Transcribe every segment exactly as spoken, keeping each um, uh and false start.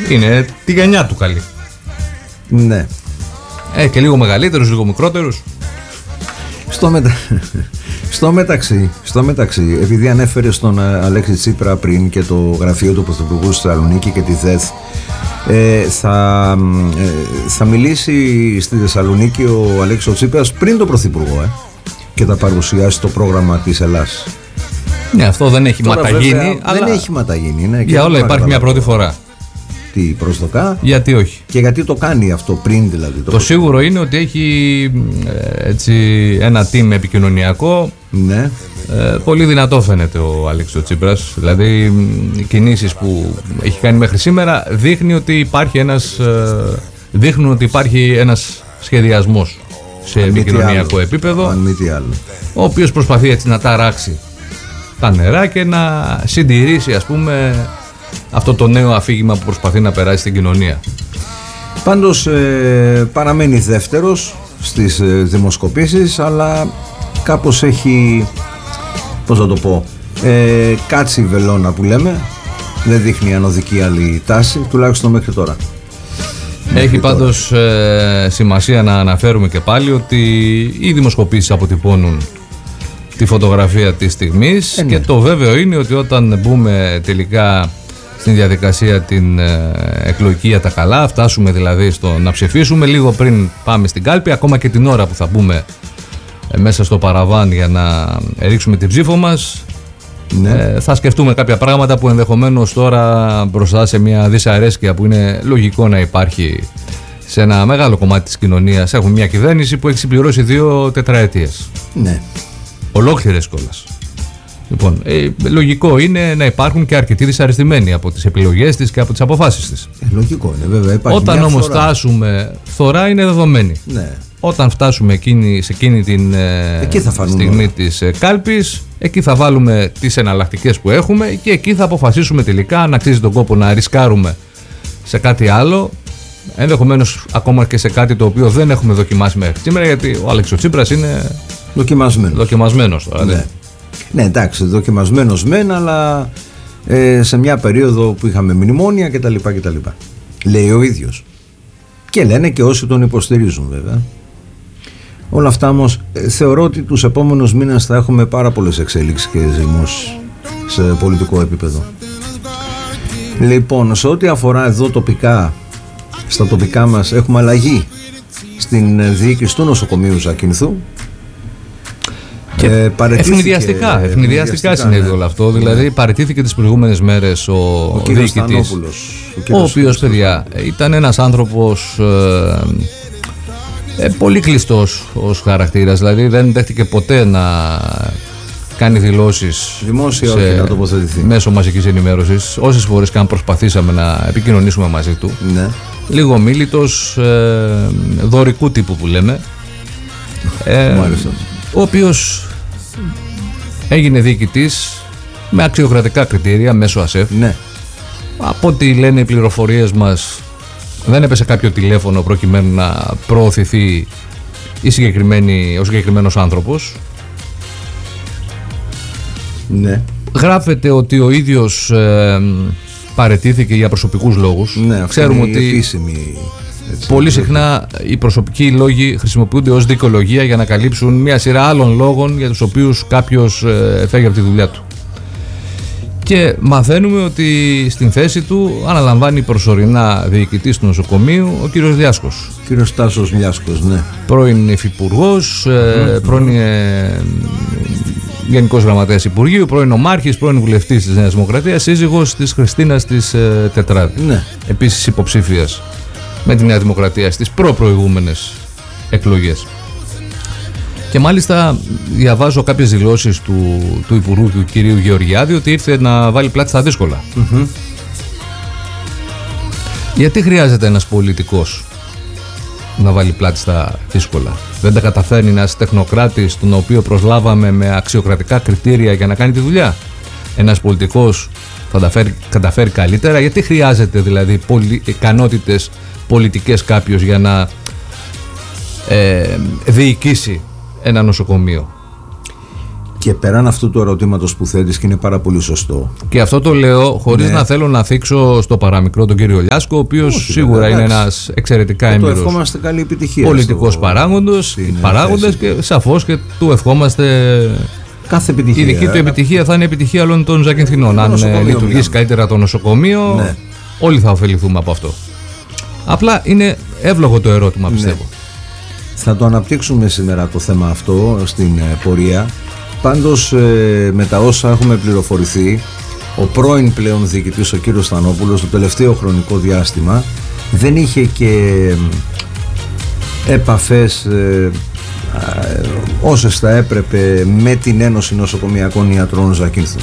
Είναι τη γενιά του καλή. Ναι. Ε, και λίγο μεγαλύτερους, λίγο μικρότερους. Στο, μετα... στο, μεταξύ, στο μεταξύ, επειδή ανέφερε στον Αλέξη Τσίπρα πριν και το γραφείο του Πρωθυπουργού στη Θεσσαλονίκη και τη ΔΕΘ, ε, θα, ε, θα μιλήσει στη Θεσσαλονίκη ο Αλέξης Τσίπρας πριν τον Πρωθυπουργό ε, και θα παρουσιάσει το πρόγραμμα της Ελλάς. Ναι, αυτό δεν έχει Τώρα, ματαγίνει. βέβαια, Αλλά δεν έχει ματαγίνει. Ναι, για όλα υπάρχει μια πρώτη φορά. Τι προσδοκά. Γιατί όχι. Και γιατί το κάνει αυτό πριν δηλαδή. Το, το σίγουρο είναι ότι έχει έτσι, ένα team επικοινωνιακό. Ναι. Ε, πολύ δυνατό φαίνεται ο Αλέξης Τσίπρας. Δηλαδή οι κινήσεις που έχει κάνει μέχρι σήμερα δείχνει ότι υπάρχει ένας, δείχνουν ότι υπάρχει ένας σχεδιασμός σε αν επικοινωνιακό επίπεδο, αν μη τι άλλο. Ο οποίος προσπαθεί έτσι να ταράξει τα νερά και να συντηρήσει, ας πούμε, αυτό το νέο αφήγημα που προσπαθεί να περάσει στην κοινωνία. Πάντως ε, παραμένει δεύτερος στις ε, δημοσκοπήσεις, αλλά κάπως έχει, πώς θα το πω, ε, κάτσει η βελόνα που λέμε. Δεν δείχνει ανωδική άλλη τάση, τουλάχιστον μέχρι τώρα. Έχει μέχρι πάντως τώρα. Ε, σημασία να αναφέρουμε και πάλι ότι οι δημοσκοπήσεις αποτυπώνουν τη φωτογραφία της στιγμής ε, ναι. Και το βέβαιο είναι ότι όταν μπούμε τελικά στην διαδικασία την ε, εκλογική για τα καλά, φτάσουμε δηλαδή στο να ψηφίσουμε λίγο πριν πάμε στην κάλπη, ακόμα και την ώρα που θα μπούμε ε, μέσα στο παραβάν για να ρίξουμε την ψήφο μας, ναι. ε, θα σκεφτούμε κάποια πράγματα που ενδεχομένως τώρα μπροστά σε μια δυσαρέσκεια που είναι λογικό να υπάρχει σε ένα μεγάλο κομμάτι της κοινωνίας. Έχουμε μια κυβέρνηση που έχει συμπληρώσει δύο τετραετίες. Ναι. Ολόκληρες κιόλας. Λοιπόν, ε, λογικό είναι να υπάρχουν και αρκετοί δυσαρεστημένοι από τις επιλογές της και από τις αποφάσεις της. Ε, λογικό είναι, βέβαια. Υπάρχει. Όταν όμως φτάσουμε, φθορά είναι δεδομένη. Ναι. Όταν φτάσουμε εκείνη, σε εκείνη την στιγμή της ε, κάλπης, εκεί θα βάλουμε τις εναλλακτικές που έχουμε και εκεί θα αποφασίσουμε τελικά αν αξίζει τον κόπο να ρισκάρουμε σε κάτι άλλο, ενδεχομένως ακόμα και σε κάτι το οποίο δεν έχουμε δοκιμάσει μέχρι σήμερα, γιατί ο Αλέξης Τσίπρας είναι δοκιμασμένος, δοκιμασμένος τώρα. Ναι. Ναι, εντάξει, δοκιμασμένος μεν, αλλά ε, σε μια περίοδο που είχαμε μνημόνια κτλ. κτλ. Λέει ο ίδιος. Και λένε και όσοι τον υποστηρίζουν, βέβαια. Όλα αυτά όμως ε, θεωρώ ότι τους επόμενους μήνες θα έχουμε πάρα πολλές εξέλιξεις και ζυμώσεις σε πολιτικό επίπεδο. Λοιπόν, σε ό,τι αφορά εδώ τοπικά, στα τοπικά μας έχουμε αλλαγή στην διοίκηση του νοσοκομείου Ζακυνθού. Και ε, ευνηδιαστικά, ευνηδιαστικά συνέβη όλο αυτό. Δηλαδή, ναι. Παραιτήθηκε τις προηγούμενες μέρες ο, ο διοικητής, ο, ο οποίος, παιδιά, ήταν ένας άνθρωπος ε, ε, πολύ κλειστός ως χαρακτήρας. Δηλαδή, δεν δέχτηκε ποτέ να κάνει δηλώσεις δημόσια, σε, όχι, να τοποθετηθεί μέσω μαζικής ενημέρωσης. Όσες φορές και αν προσπαθήσαμε να επικοινωνήσουμε μαζί του, ναι. Λίγο μίλητος, ε, δωρικού τύπου που λέμε. Ε, ο οποίος έγινε διοικητής με αξιοκρατικά κριτήρια μέσω ΑΣΕΦ. Ναι. Από ό,τι λένε οι πληροφορίες μας, δεν έπεσε κάποιο τηλέφωνο προκειμένου να προωθηθεί η συγκεκριμένη, ο συγκεκριμένος άνθρωπος. Ναι. Γράφεται ότι ο ίδιος ε, παραιτήθηκε για προσωπικούς λόγους. Ναι, ξέρουμε ότι επίσημη, έτσι, πολύ συχνά οι προσωπικοί λόγοι χρησιμοποιούνται ως δικαιολογία για να καλύψουν μια σειρά άλλων λόγων για τους οποίους κάποιος ε, φεύγει από τη δουλειά του. Και μαθαίνουμε ότι στην θέση του αναλαμβάνει προσωρινά διοικητής του νοσοκομείου ο κύριος Λιάσκος. Ο κύριος Τάσος Λιάσκος, ναι. Πρώην υφυπουργός, ε, mm-hmm. πρώην ε, Γενικός Γραμματέας Υπουργείου, πρώην ομάρχης, πρώην βουλευτής της Νέας Δημοκρατίας, σύζυγος της Χριστίνας της ε, Τετράδη. Ναι. Επίσης υποψήφιας με τη Νέα Δημοκρατία στις προ-προηγούμενες εκλογές. Και μάλιστα διαβάζω κάποιες δηλώσεις του, του Υπουργού του κυρίου Γεωργιάδη ότι ήρθε να βάλει πλάτη στα δύσκολα. Mm-hmm. Γιατί χρειάζεται ένας πολιτικός να βάλει πλάτη στα δύσκολα? Δεν τα καταφέρνει ένας τεχνοκράτης τον οποίο προσλάβαμε με αξιοκρατικά κριτήρια για να κάνει τη δουλειά? Ένας πολιτικός θα τα φέρει, καταφέρει καλύτερα? Γιατί χρειάζεται δηλαδή πολι, ικανότητες πολιτικές κάποιος για να ε, διοικήσει ένα νοσοκομείο? Και πέραν αυτού του ερωτήματος που θέτεις, και είναι πάρα πολύ σωστό. Και αυτό το λέω χωρίς ναι. να θέλω να θίξω στο παραμικρό τον κύριο Λιάσκο, ο οποίος σίγουρα είναι ένας εξαιρετικά έμπειρος. Του ευχόμαστε καλή επιτυχία. Πολιτικός παράγοντος, παράγοντας και σαφώς και του ευχόμαστε. Κάθε επιτυχία. Η δική του επιτυχία θα είναι επιτυχία όλων των Ζακυνθινών. Αν λειτουργήσει μιλάμε. καλύτερα το νοσοκομείο, ναι. όλοι θα ωφεληθούμε από αυτό. Απλά είναι εύλογο το ερώτημα, πιστεύω. Ναι. Θα το αναπτύξουμε σήμερα το θέμα αυτό στην πορεία. Πάντως ε, με τα όσα έχουμε πληροφορηθεί, ο πρώην πλέον διοικητής, ο κύριος Στανόπουλος, το τελευταίο χρονικό διάστημα δεν είχε και ε, επαφές ε, ε, όσες θα έπρεπε με την Ένωση Νοσοκομιακών Ιατρών Ζακύνθου.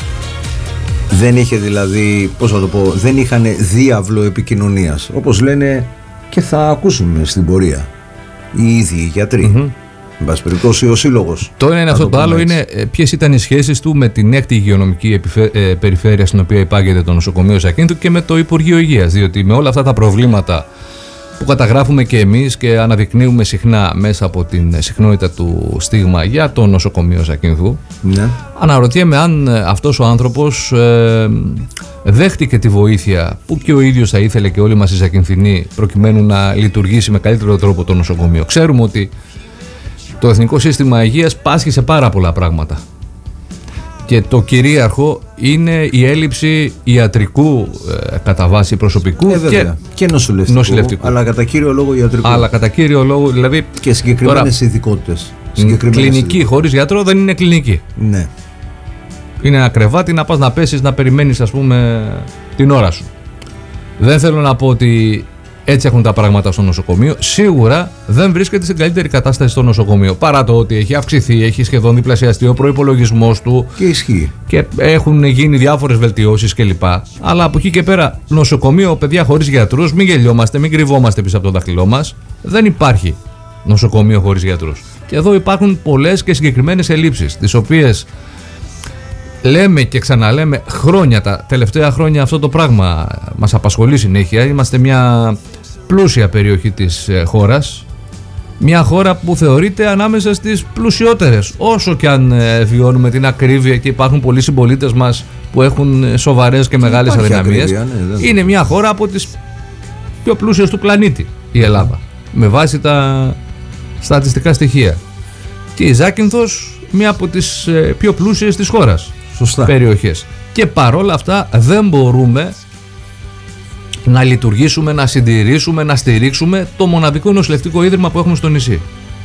Δεν είχε δηλαδή, πώς θα το πω, δεν είχαν διάβλο επικοινωνίας, όπως λένε και θα ακούσουμε στην πορεία οι ίδιοι οι γιατροί. Mm-hmm. Εν πάση περιπτώσει, ο σύλλογος. Το ένα είναι αυτό. Το άλλο είναι ποιες ήταν οι σχέσεις του με την έκτη υγειονομική επιφε... ε, περιφέρεια στην οποία υπάγεται το νοσοκομείο Ζακύνθου και με το Υπουργείο Υγείας. Διότι με όλα αυτά τα προβλήματα που καταγράφουμε και εμείς και αναδεικνύουμε συχνά μέσα από την συχνότητα του στίγμα για το νοσοκομείο Ζακύνθου, ναι. αναρωτιέμαι αν αυτός ο άνθρωπος ε, δέχτηκε τη βοήθεια που και ο ίδιος θα ήθελε και όλοι μας οι Ζακυνθινοί, προκειμένου να λειτουργήσει με καλύτερο τρόπο το νοσοκομείο. Ξέρουμε ότι το Εθνικό Σύστημα Υγείας πάσχει σε πάρα πολλά πράγματα. Και το κυρίαρχο είναι η έλλειψη ιατρικού ε, κατά βάση προσωπικού ε, και, και νοσηλευτικού, νοσηλευτικού. Αλλά κατά κύριο λόγο ιατρικού. Αλλά κατά κύριο λόγο, δηλαδή. Και συγκεκριμένες ειδικότητες. Κλινική χωρίς γιατρό δεν είναι κλινική. Ναι. Είναι ένα κρεβάτι να πας να πέσεις, να περιμένεις, ας πούμε, την ώρα σου. Δεν θέλω να πω ότι έτσι έχουν τα πράγματα στο νοσοκομείο. Σίγουρα δεν βρίσκεται στην καλύτερη κατάσταση στο νοσοκομείο. Παρά το ότι έχει αυξηθεί, έχει σχεδόν διπλασιαστεί ο προϋπολογισμός του. Και ισχύει. Και έχουν γίνει διάφορες βελτιώσεις κλπ. Αλλά από εκεί και πέρα, νοσοκομείο, παιδιά χωρίς γιατρούς, μην γελιόμαστε, μην κρυβόμαστε πίσω από το δάχτυλό μας. Δεν υπάρχει νοσοκομείο χωρίς γιατρούς. Και εδώ υπάρχουν πολλές και συγκεκριμένες ελλείψεις, τις οποίες λέμε και ξαναλέμε χρόνια, τα τελευταία χρόνια αυτό το πράγμα μας απασχολεί συνέχεια. Είμαστε μια πλούσια περιοχή της χώρας, μια χώρα που θεωρείται ανάμεσα στις πλουσιότερες, όσο και αν βιώνουμε την ακρίβεια και υπάρχουν πολλοί συμπολίτες μας που έχουν σοβαρές και μεγάλες αδυναμίες. Ναι, είναι μια χώρα από τις πιο πλούσιες του πλανήτη η Ελλάδα, με βάση τα στατιστικά στοιχεία. Και η Ζάκυνθος μια από τις πιο πλούσιες της χώρας. Σωστά. Περιοχές. Και παρόλα αυτά δεν μπορούμε να λειτουργήσουμε, να συντηρήσουμε, να στηρίξουμε το μοναδικό νοσηλευτικό ίδρυμα που έχουμε στο νησί.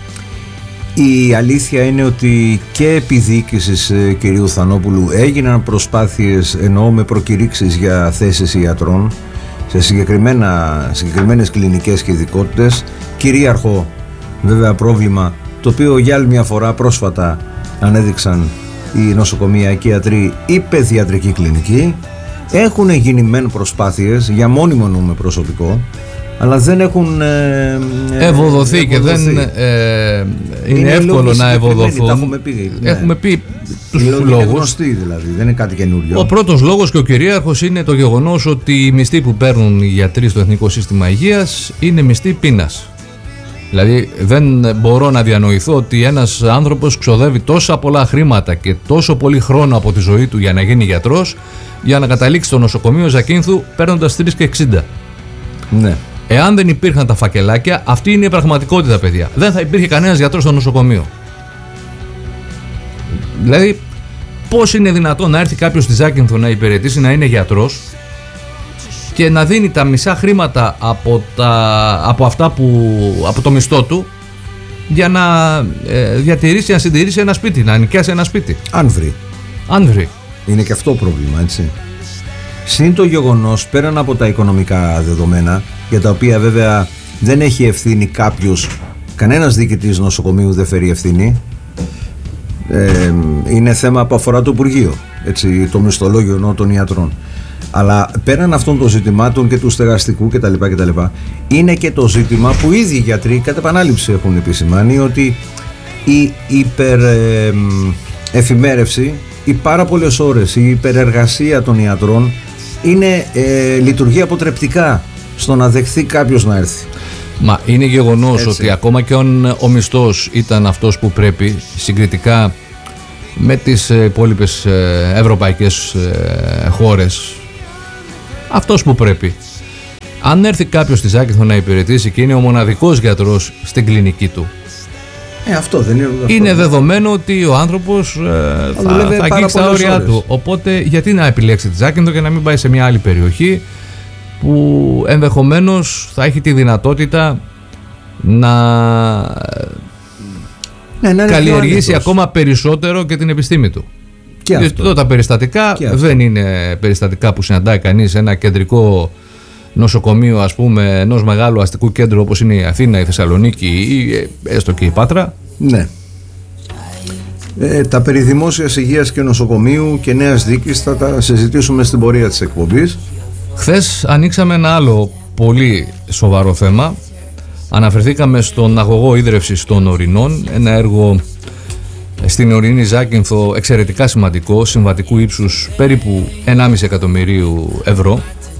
Η αλήθεια είναι ότι και επί διοίκησης κυρίου Θανόπουλου έγιναν προσπάθειες, εννοώ με προκηρύξεις για θέσεις ιατρών σε συγκεκριμένα, συγκεκριμένες κλινικές και ειδικότητες. Κυρίαρχο βέβαια πρόβλημα, το οποίο για άλλη μια φορά πρόσφατα ανέδειξαν οι νοσοκομειακοί ιατροί, η παιδιατρική κλινική. Έχουν γίνει μεν προσπάθειες για μόνιμο νου προσωπικό, αλλά δεν έχουν ε, ευοδοθεί, ευοδοθεί και δεν ε, είναι, είναι εύκολο να ευοδοθούν. Έχουμε πει, ναι. Έχουμε πει τους λόγους. Γνωστοί δηλαδή, δεν είναι κάτι καινούριο. Ο πρώτος λόγος και ο κυρίαρχος είναι το γεγονός ότι οι μισθοί που παίρνουν οι γιατροί στο Εθνικό Σύστημα Υγείας είναι μισθοί πείνας. Δηλαδή δεν μπορώ να διανοηθώ ότι ένας άνθρωπος ξοδεύει τόσα πολλά χρήματα και τόσο πολύ χρόνο από τη ζωή του για να γίνει γιατρός, για να καταλήξει στο νοσοκομείο Ζακύνθου παίρνοντας τρεις και εξήντα. Ναι. Εάν δεν υπήρχαν τα φακελάκια, αυτή είναι η πραγματικότητα, παιδιά. Δεν θα υπήρχε κανένας γιατρός στο νοσοκομείο. Δηλαδή, πώς είναι δυνατόν να έρθει κάποιος στη Ζάκυνθο να υπηρετήσει, να είναι γιατρός και να δίνει τα μισά χρήματα από, τα, από αυτά που, από το μισθό του για να ε, διατηρήσει, να συντηρήσει ένα σπίτι, να νοικιάσει ένα σπίτι. Αν βρει. Αν βρει. Είναι και αυτό πρόβλημα, έτσι. Συν το γεγονός, πέραν από τα οικονομικά δεδομένα, για τα οποία βέβαια δεν έχει ευθύνη κάποιος, κανένας διοικητής νοσοκομείου δεν φέρει ευθύνη, ε, είναι θέμα που αφορά το Υπουργείο, έτσι, το μισθολόγιο ενώ των ιατρών. Αλλά πέραν αυτών των ζητημάτων και του στεγαστικού κτλ, κτλ, είναι και το ζήτημα που οι ίδιοι γιατροί κατά επανάληψη έχουν επισημάνει, ότι η υπερεφημέρευση, οι πάρα πολλές ώρες, η υπερεργασία των ιατρών είναι, ε, λειτουργεί αποτρεπτικά στο να δεχθεί κάποιος να έρθει. Μα είναι γεγονός ότι ακόμα και αν ο μισθός ήταν αυτός που πρέπει, συγκριτικά με τις υπόλοιπες ευρωπαϊκές χώρες. Αυτός που πρέπει. Αν έρθει κάποιος στη Ζάκυνθο να υπηρετήσει και είναι ο μοναδικός γιατρός στην κλινική του, ε, αυτό δεν είναι, αυτό είναι δεδομένο ότι ο άνθρωπος ε, θα, θα, θα αγγίξει τα όρια ώρες. του. Οπότε γιατί να επιλέξει τη Ζάκυνθο και να μην πάει σε μια άλλη περιοχή που ενδεχομένως θα έχει τη δυνατότητα να, ναι, να καλλιεργήσει ακόμα περισσότερο και την επιστήμη του. Και αυτό. Τα περιστατικά δεν είναι περιστατικά που συναντάει κανείς ένα κεντρικό νοσοκομείο, ας πούμε, ενός μεγάλου αστικού κέντρου όπως είναι η Αθήνα, η Θεσσαλονίκη ή έστω και η Πάτρα. Ναι. Ε, τα περί δημόσιας υγείας και νοσοκομείου και νέας δίκης θα τα συζητήσουμε στην πορεία της εκπομπής. Χθες ανοίξαμε ένα άλλο πολύ σοβαρό θέμα. Αναφερθήκαμε στον αγωγό ίδρευσης των Ορεινών, ένα έργο στην ορεινή Ζάκυνθο εξαιρετικά σημαντικό, συμβατικού ύψους περίπου ενάμιση εκατομμυρίου ευρώ.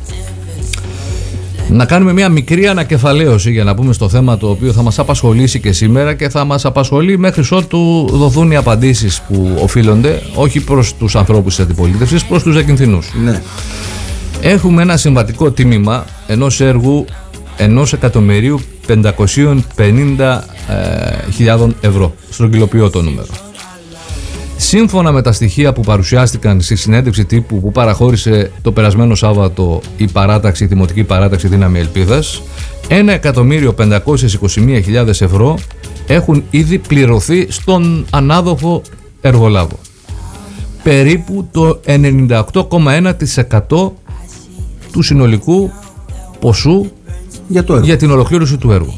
Να κάνουμε μια μικρή ανακεφαλαίωση για να πούμε στο θέμα το οποίο θα μας απασχολήσει και σήμερα και θα μας απασχολεί μέχρι ότου δοθούν οι απαντήσεις που οφείλονται, όχι προς τους ανθρώπους της αντιπολίτευσης, προς τους Ζακυνθινούς. Ναι. Έχουμε ένα συμβατικό τίμημα ενός έργου ενός εκατομμυρίου πεντακόσιες πενήντα χιλιάδων ευρώ. Στρογγυλοποιώ το νούμερο. Σύμφωνα με τα στοιχεία που παρουσιάστηκαν στη συνέντευξη τύπου που παραχώρησε το περασμένο Σάββατο η παράταξη, η Δημοτική Παράταξη Δύναμη Ελπίδας, ένα εκατομμύριο πεντακόσιες είκοσι μία χιλιάδες ευρώ έχουν ήδη πληρωθεί στον ανάδοχο εργολάβο. Περίπου το ενενήντα οκτώ κόμμα ένα τοις εκατό του συνολικού ποσού για, το για την ολοκλήρωση του έργου.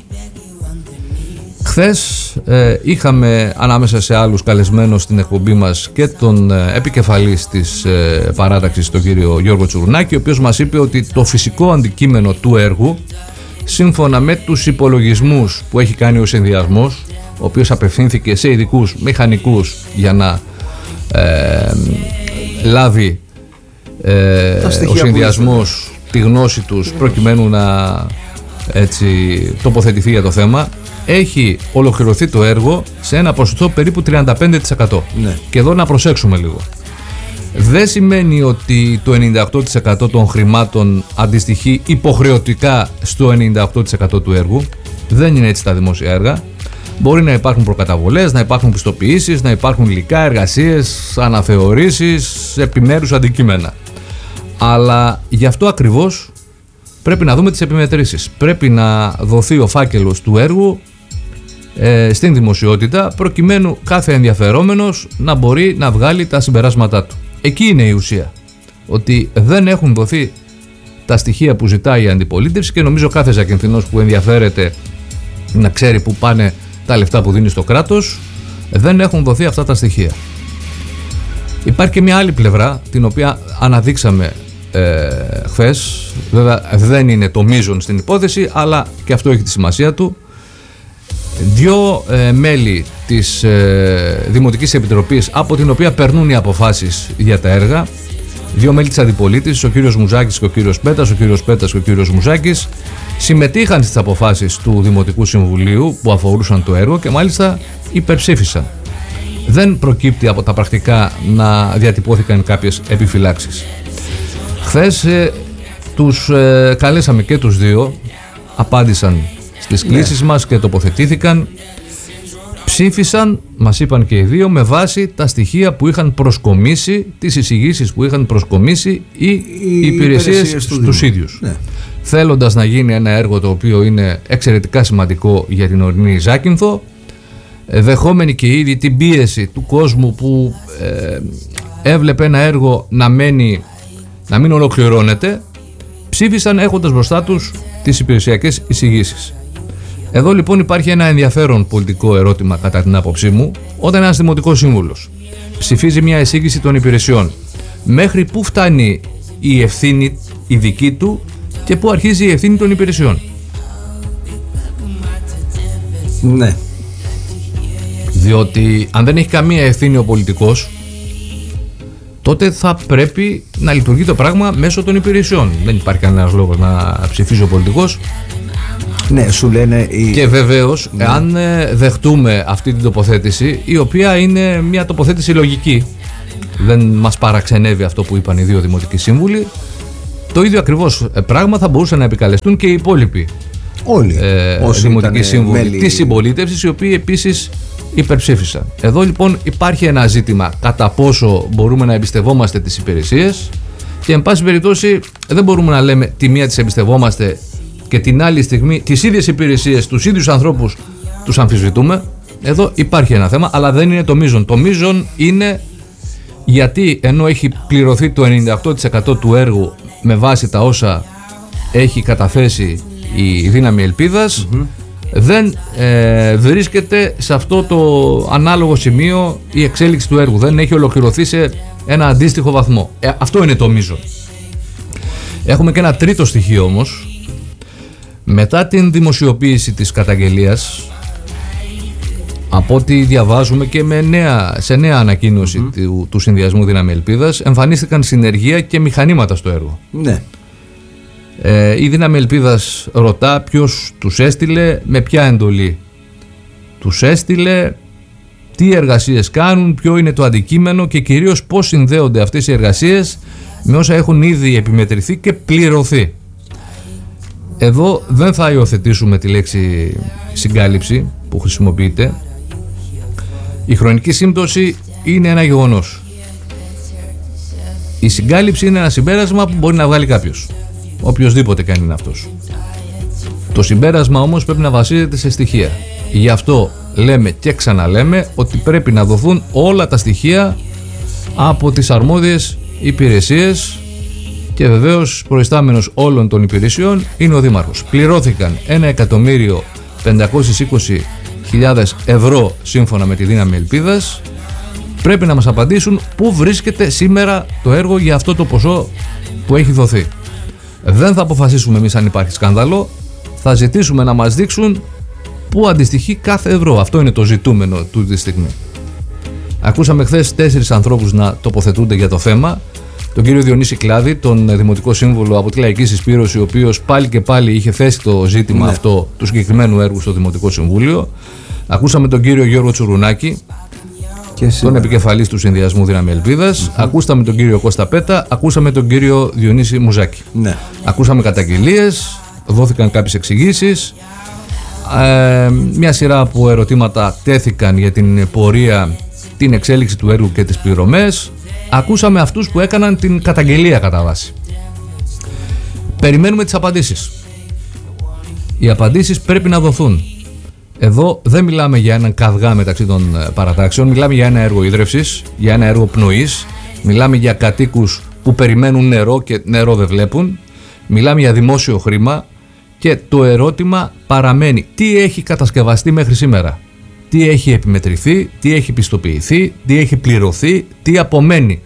Χθες ε, είχαμε ανάμεσα σε άλλους καλεσμένους στην εκπομπή μας και τον ε, επικεφαλής της ε, παράταξης, τον κύριο Γιώργο Τσουρουνάκη, ο οποίος μας είπε ότι το φυσικό αντικείμενο του έργου, σύμφωνα με τους υπολογισμούς που έχει κάνει ο συνδυασμός, ο οποίος απευθύνθηκε σε ειδικούς μηχανικούς για να ε, λάβει ε, ο συνδυασμός τη γνώση τους προκειμένου να έτσι, τοποθετηθεί για το θέμα, έχει ολοκληρωθεί το έργο σε ένα ποσοστό περίπου τριάντα πέντε τοις εκατό. Ναι. Και εδώ να προσέξουμε λίγο. Δεν σημαίνει ότι το ενενήντα οκτώ τοις εκατό των χρημάτων αντιστοιχεί υποχρεωτικά στο ενενήντα οκτώ τοις εκατό του έργου. Δεν είναι έτσι τα δημόσια έργα. Μπορεί να υπάρχουν προκαταβολές, να υπάρχουν πιστοποιήσεις, να υπάρχουν υλικά, εργασίες, αναθεωρήσεις, επιμέρους αντικείμενα. Αλλά γι' αυτό ακριβώς πρέπει να δούμε τις επιμετρήσεις. Πρέπει να δοθεί ο φάκελος του έργου ε, στην δημοσιότητα, προκειμένου κάθε ενδιαφερόμενος να μπορεί να βγάλει τα συμπεράσματά του. Εκεί είναι η ουσία. Ότι δεν έχουν δοθεί τα στοιχεία που ζητάει η αντιπολίτευση και νομίζω κάθε Ζακυνθινός που ενδιαφέρεται να ξέρει που πάνε τα λεφτά που δίνει στο κράτος, δεν έχουν δοθεί αυτά τα στοιχεία. Υπάρχει και μια άλλη πλευρά, την οποία αναδείξαμε ε, χθες. Βέβαια δεν είναι το μείζον στην υπόθεση, αλλά και αυτό έχει τη σημασία του. Δύο ε, μέλη της ε, Δημοτικής Επιτροπής, από την οποία περνούν οι αποφάσεις για τα έργα, δύο μέλη της αντιπολίτευσης, ο κύριος Μουζάκης και ο κύριος Πέτας, ο κύριος Πέτας και ο κύριος Μουζάκης, συμμετείχαν στις αποφάσεις του Δημοτικού Συμβουλίου που αφορούσαν το έργο και μάλιστα υπερψήφισαν. Δεν προκύπτει από τα πρακτικά να διατυπώθηκαν κάποιες επιφυλάξεις. Χθες ε, τους ε, καλέσαμε και τους δύο, απάντησαν στις κλήσεις ναι. μας και τοποθετήθηκαν. Ψήφισαν, μας είπαν και οι δύο, με βάση τα στοιχεία που είχαν προσκομίσει, τις εισηγήσεις που είχαν προσκομίσει οι, οι υπηρεσίες, υπηρεσίες του στους ίδιους. Ναι. Θέλοντας να γίνει ένα έργο το οποίο είναι εξαιρετικά σημαντικό για την ορεινή Ζάκυνθο, δεχόμενοι και ήδη την πίεση του κόσμου που ε, έβλεπε ένα έργο να, μένει, να μην ολοκληρώνεται, ψήφισαν έχοντας μπροστά τους τις υπηρεσιακές εισηγήσεις. Εδώ λοιπόν υπάρχει ένα ενδιαφέρον πολιτικό ερώτημα κατά την άποψή μου. Όταν ένας δημοτικός σύμβουλος ψηφίζει μια εισήγηση των υπηρεσιών, μέχρι πού φτάνει η ευθύνη η δική του και πού αρχίζει η ευθύνη των υπηρεσιών? Ναι. Διότι αν δεν έχει καμία ευθύνη ο πολιτικός, τότε θα πρέπει να λειτουργεί το πράγμα μέσω των υπηρεσιών. Δεν υπάρχει κανένας λόγος να ψηφίσει ο πολιτικός Ναι, σου λένε οι... Και βεβαίως, ναι. αν δεχτούμε αυτή την τοποθέτηση, η οποία είναι μια τοποθέτηση λογική, δεν μας παραξενεύει αυτό που είπαν οι δύο δημοτικοί σύμβουλοι, το ίδιο ακριβώς πράγμα θα μπορούσαν να επικαλεστούν και οι υπόλοιποι όλοι ε, δημοτικοί σύμβουλοι μέλη... της συμπολίτευσης, οι οποίοι επίσης υπερψήφισαν. Εδώ λοιπόν υπάρχει ένα ζήτημα κατά πόσο μπορούμε να εμπιστευόμαστε τις υπηρεσίες, και εν πάση περιπτώσει δεν μπορούμε να λέμε τη μία τις εμπιστευόμαστε και την άλλη στιγμή τις ίδιες υπηρεσίες, τους ίδιους ανθρώπους τους αμφισβητούμε. Εδώ υπάρχει ένα θέμα, αλλά δεν είναι το μείζον. Το μείζον είναι γιατί ενώ έχει πληρωθεί το ενενήντα οκτώ τοις εκατό του έργου με βάση τα όσα έχει καταθέσει η Δύναμη Ελπίδας, mm-hmm. δεν ε, βρίσκεται σε αυτό το ανάλογο σημείο η εξέλιξη του έργου. Δεν έχει ολοκληρωθεί σε ένα αντίστοιχο βαθμό. Ε, αυτό είναι το μείζον. Έχουμε και ένα τρίτο στοιχείο όμως. Μετά την δημοσιοποίηση της καταγγελίας, από ό,τι διαβάζουμε και με νέα, σε νέα ανακοίνωση mm-hmm. του, του Συνδυασμού Δύναμη Ελπίδας, εμφανίστηκαν συνεργεία και μηχανήματα στο έργο. Ναι. Ε, η Δύναμη Ελπίδας ρωτά ποιος τους έστειλε, με ποια εντολή τους έστειλε, τι εργασίες κάνουν, ποιο είναι το αντικείμενο και κυρίως πώς συνδέονται αυτές οι εργασίες με όσα έχουν ήδη επιμετρηθεί και πληρωθεί. Εδώ δεν θα υιοθετήσουμε τη λέξη συγκάλυψη που χρησιμοποιείται. Η χρονική σύμπτωση είναι ένα γεγονός. Η συγκάλυψη είναι ένα συμπέρασμα που μπορεί να βγάλει κάποιος, οποιοσδήποτε και αν είναι αυτός. Το συμπέρασμα όμως πρέπει να βασίζεται σε στοιχεία. Γι' αυτό λέμε και ξαναλέμε ότι πρέπει να δοθούν όλα τα στοιχεία από τις αρμόδιες υπηρεσίες, και βεβαίως προϊστάμενος όλων των υπηρεσιών είναι ο Δήμαρχος. Πληρώθηκαν ένα εκατομμύριο πεντακόσιες είκοσι χιλιάδες ευρώ σύμφωνα με τη Δύναμη Ελπίδας. Πρέπει να μας απαντήσουν πού βρίσκεται σήμερα το έργο για αυτό το ποσό που έχει δοθεί. Δεν θα αποφασίσουμε εμείς αν υπάρχει σκάνδαλο, θα ζητήσουμε να μας δείξουν πού αντιστοιχεί κάθε ευρώ. Αυτό είναι το ζητούμενο τούτη τη στιγμή. Ακούσαμε χθες τέσσερις ανθρώπους να τοποθετούνται για το θέμα. Τον κύριο Διονύση Κλάδη, τον Δημοτικό Σύμβουλο από τη Λαϊκή Συσπήρωση, ο οποίος πάλι και πάλι είχε θέσει το ζήτημα ναι. αυτό του συγκεκριμένου έργου στο Δημοτικό Συμβούλιο. Ακούσαμε τον κύριο Γιώργο Τσουρουνάκη, και τον επικεφαλής του Συνδυασμού Δύναμη Ελπίδας. Mm-hmm. Ακούσαμε τον κύριο Κώστα Πέτα. Ακούσαμε τον κύριο Διονύση Μουζάκη. Ναι. Ακούσαμε καταγγελίες, δόθηκαν κάποιες εξηγήσεις. Ε, μια σειρά από ερωτήματα τέθηκαν για την πορεία, την εξέλιξη του έργου και τις πληρωμές. Ακούσαμε αυτούς που έκαναν την καταγγελία κατά βάση. Περιμένουμε τις απαντήσεις. Οι απαντήσεις πρέπει να δοθούν. Εδώ δεν μιλάμε για έναν καυγά μεταξύ των παρατάξεων, μιλάμε για ένα έργο ίδρευσης, για ένα έργο πνοής, μιλάμε για κατοίκους που περιμένουν νερό και νερό δεν βλέπουν, μιλάμε για δημόσιο χρήμα, και το ερώτημα παραμένει: τι έχει κατασκευαστεί μέχρι σήμερα, τι έχει επιμετρηθεί, τι έχει πιστοποιηθεί, τι έχει πληρωθεί, τι απομένει.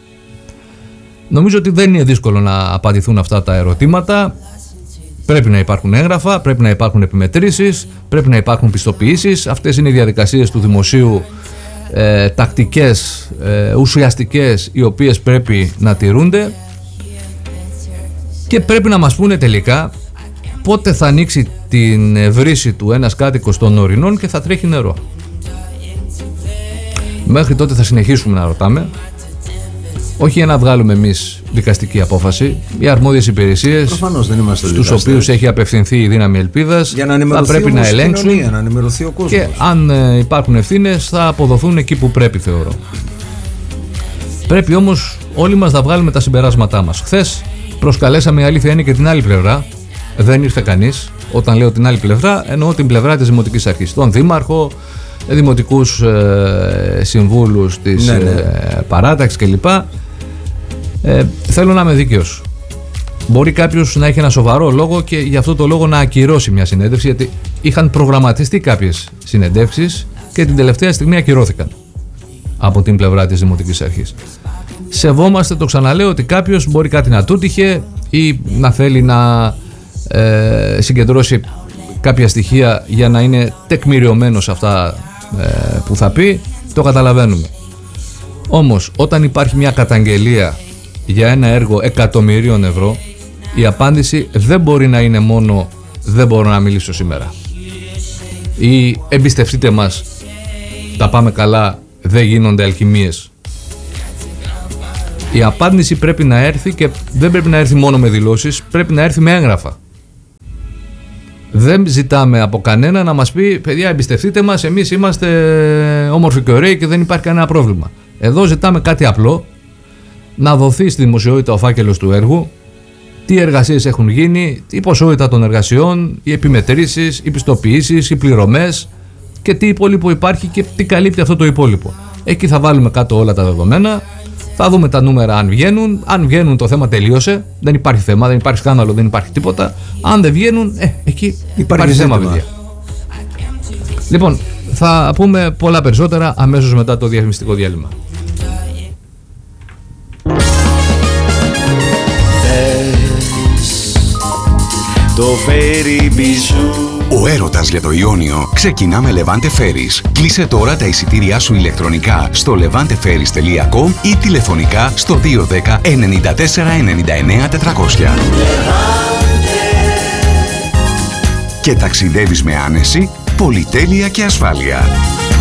Νομίζω ότι δεν είναι δύσκολο να απαντηθούν αυτά τα ερωτήματα. Πρέπει να υπάρχουν έγγραφα, πρέπει να υπάρχουν επιμετρήσεις, πρέπει να υπάρχουν πιστοποιήσεις. Αυτές είναι οι διαδικασίες του δημοσίου, ε, τακτικές, ε, ουσιαστικές, οι οποίες πρέπει να τηρούνται, και πρέπει να μας πούνε τελικά πότε θα ανοίξει την βρύση του ένας κάτοικος των Ορεινών και θα τρέχει νερό. Μέχρι τότε θα συνεχίσουμε να ρωτάμε, όχι για να βγάλουμε εμείς δικαστική απόφαση. Οι αρμόδιες υπηρεσίες, στους οποίους έχει απευθυνθεί η Δύναμη Ελπίδας, θα πρέπει να ελέγξουν κοινωνία, να ενημερωθεί ο κόσμος. Και αν ε, υπάρχουν ευθύνες θα αποδοθούν εκεί που πρέπει, θεωρώ. Πρέπει όμως όλοι μας να βγάλουμε τα συμπεράσματά μας. Χθες προσκαλέσαμε, η αλήθεια είναι, και την άλλη πλευρά. Δεν ήρθε κανείς. Όταν λέω την άλλη πλευρά, εννοώ την πλευρά της Δημοτικής Αρχής. Τον Δήμαρχο, δημοτικούς ε, συμβούλους της ναι, ναι. Ε, παράταξης κλπ. Ε, θέλω να είμαι δίκαιος. Μπορεί κάποιος να έχει ένα σοβαρό λόγο και γι' αυτό το λόγο να ακυρώσει μια συνέντευξη, γιατί είχαν προγραμματιστεί κάποιες συνεντεύξεις και την τελευταία στιγμή ακυρώθηκαν από την πλευρά της Δημοτικής Αρχής. Σεβόμαστε, το ξαναλέω, ότι κάποιος μπορεί κάτι να του τύχε ή να θέλει να ε, συγκεντρώσει κάποια στοιχεία για να είναι τεκμηριωμένος αυτά ε, που θα πει. Το καταλαβαίνουμε. Όμως όταν υπάρχει μια καταγγελία για ένα έργο εκατομμυρίων ευρώ, η απάντηση δεν μπορεί να είναι μόνο δεν μπορώ να μιλήσω σήμερα. Ή εμπιστευτείτε μας, τα πάμε καλά, δεν γίνονται αλχημίες. Η απάντηση πρέπει να έρθει και δεν πρέπει να έρθει μόνο με δηλώσεις, πρέπει να έρθει με έγγραφα. Δεν ζητάμε από κανένα να μας πει παιδιά εμπιστευτείτε μας, εμείς είμαστε όμορφοι και ωραίοι και δεν υπάρχει κανένα πρόβλημα. Εδώ ζητάμε κάτι απλό, να δοθεί στη δημοσιότητα ο φάκελος του έργου, τι εργασίες έχουν γίνει, η ποσότητα των εργασιών, οι επιμετρήσεις, οι πιστοποιήσεις, οι πληρωμές και τι υπόλοιπο υπάρχει και τι καλύπτει αυτό το υπόλοιπο. Εκεί θα βάλουμε κάτω όλα τα δεδομένα, θα δούμε τα νούμερα αν βγαίνουν. Αν βγαίνουν, το θέμα τελείωσε. Δεν υπάρχει θέμα, δεν υπάρχει σκάνδαλο, δεν υπάρχει τίποτα. Αν δεν βγαίνουν, ε, εκεί υπάρχει, υπάρχει θέμα, παιδιά. Λοιπόν, θα πούμε πολλά περισσότερα αμέσως μετά το διαφημιστικό διάλειμμα. Το Ferry Bijou. Ο έρωτας για το Ιόνιο ξεκινά με Levante Ferries. Κλείσε τώρα τα εισιτήριά σου ηλεκτρονικά στο levante ferries τελεία com ή τηλεφωνικά στο δύο ένα μηδέν εννιά τέσσερα εννιά εννιά τετρακόσια. Και ταξιδεύεις με άνεση, πολυτέλεια και ασφάλεια.